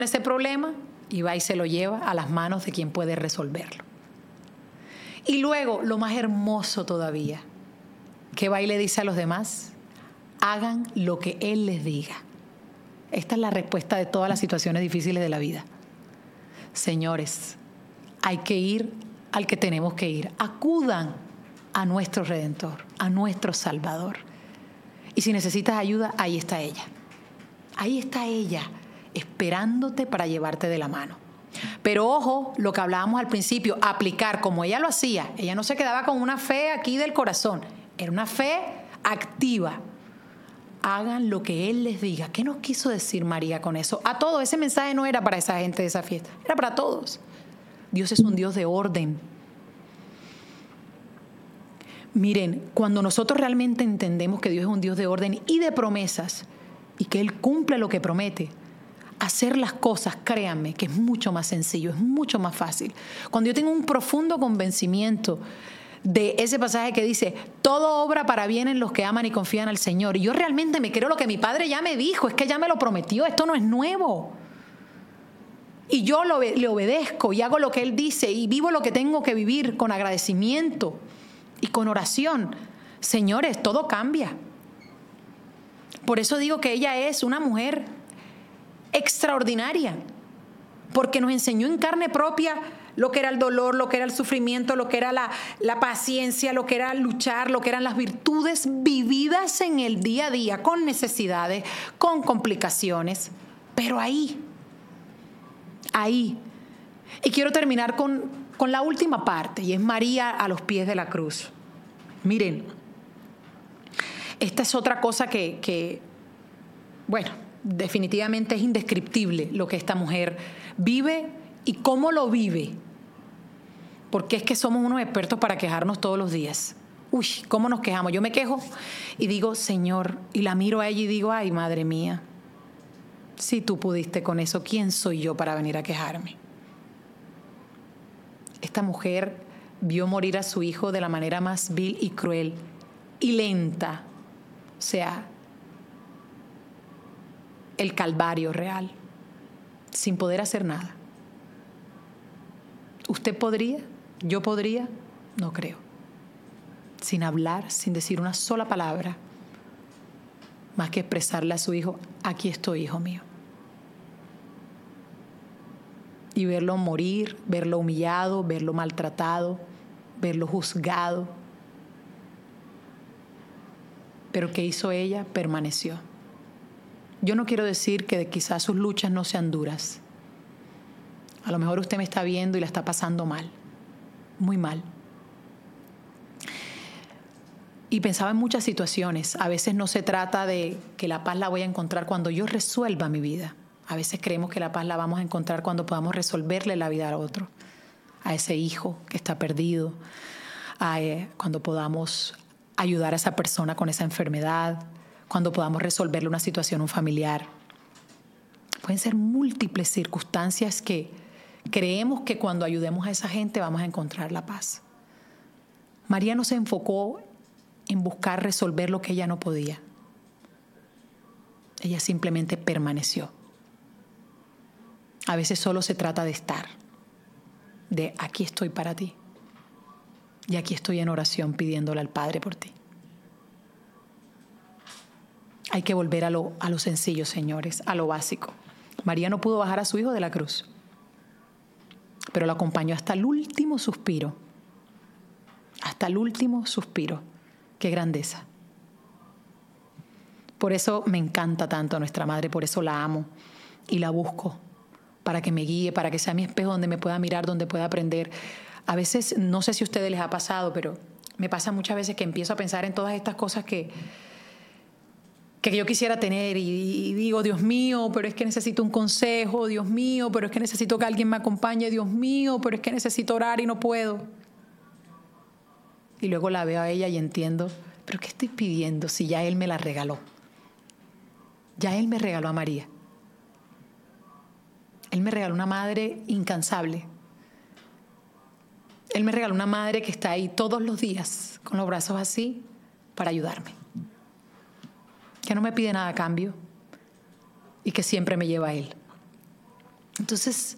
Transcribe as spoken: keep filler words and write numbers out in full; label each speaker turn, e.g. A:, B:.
A: ese problema y va y se lo lleva a las manos de quien puede resolverlo. Y luego, lo más hermoso todavía, que va y le dice a los demás, hagan lo que Él les diga. Esta es la respuesta de todas las situaciones difíciles de la vida. Señores, hay que ir al que tenemos que ir. Acudan a nuestro Redentor, a nuestro Salvador. Y si necesitas ayuda, ahí está ella. Ahí está ella, esperándote para llevarte de la mano. Pero ojo, lo que hablábamos al principio, aplicar como ella lo hacía. Ella no se quedaba con una fe aquí del corazón. Era una fe activa. Hagan lo que Él les diga. ¿Qué nos quiso decir María con eso? A todos, ese mensaje no era para esa gente de esa fiesta, era para todos. Dios es un Dios de orden. Miren, cuando nosotros realmente entendemos que Dios es un Dios de orden y de promesas, y que Él cumple lo que promete, hacer las cosas, créanme, que es mucho más sencillo, es mucho más fácil. Cuando yo tengo un profundo convencimiento de ese pasaje que dice, todo obra para bien en los que aman y confían al Señor, y yo realmente me creo lo que mi Padre ya me dijo, es que ya me lo prometió, esto no es nuevo. Y yo lo, le obedezco y hago lo que Él dice y vivo lo que tengo que vivir con agradecimiento y con oración. Señores, todo cambia. Por eso digo que ella es una mujer extraordinaria, porque nos enseñó en carne propia lo que era el dolor, lo que era el sufrimiento, lo que era la, la paciencia, lo que era luchar, lo que eran las virtudes vividas en el día a día, con necesidades, con complicaciones, pero ahí, ahí. Y quiero terminar con, con la última parte, y es María a los pies de la cruz. Miren, esta es otra cosa que, que bueno, definitivamente es indescriptible lo que esta mujer vive y cómo lo vive. Porque es que somos unos expertos para quejarnos todos los días. Uy, ¿cómo nos quejamos? Yo me quejo y digo, Señor, y la miro a ella y digo, ay, madre mía, si tú pudiste con eso, ¿quién soy yo para venir a quejarme? Esta mujer vio morir a su hijo de la manera más vil y cruel y lenta. O sea, el calvario real, sin poder hacer nada. ¿Usted podría? ¿Yo podría? No creo. Sin hablar, sin decir una sola palabra, más que expresarle a su hijo, aquí estoy, hijo mío. Y verlo morir, verlo humillado, verlo maltratado, verlo juzgado. Pero ¿qué hizo ella? Permaneció. Yo no quiero decir que quizás sus luchas no sean duras. A lo mejor usted me está viendo y la está pasando mal, muy mal. Y pensaba en muchas situaciones. A veces no se trata de que la paz la voy a encontrar cuando yo resuelva mi vida. A veces creemos que la paz la vamos a encontrar cuando podamos resolverle la vida al otro, a ese hijo que está perdido, a, eh, cuando podamos ayudar a esa persona con esa enfermedad, cuando podamos resolverle una situación a un familiar. Pueden ser múltiples circunstancias que creemos que cuando ayudemos a esa gente vamos a encontrar la paz. María no se enfocó en buscar resolver lo que ella no podía. Ella simplemente permaneció. A veces solo se trata de estar, de aquí estoy para ti. Y aquí estoy en oración pidiéndole al Padre por ti. Hay que volver a lo, a lo sencillo, señores, a lo básico. María no pudo bajar a su hijo de la cruz, pero lo acompañó hasta el último suspiro. Hasta el último suspiro. ¡Qué grandeza! Por eso me encanta tanto a nuestra Madre, por eso la amo y la busco, para que me guíe, para que sea mi espejo donde me pueda mirar, donde pueda aprender. A veces, no sé si a ustedes les ha pasado, pero me pasa muchas veces que empiezo a pensar en todas estas cosas que, que yo quisiera tener y, y digo, Dios mío, pero es que necesito un consejo, Dios mío, pero es que necesito que alguien me acompañe, Dios mío, pero es que necesito orar y no puedo. Y luego la veo a ella y entiendo, pero ¿qué estoy pidiendo si ya Él me la regaló? Ya Él me regaló a María. Él me regaló una madre incansable. Él me regaló una madre que está ahí todos los días con los brazos así para ayudarme. Que no me pide nada a cambio y que siempre me lleva a Él. entonces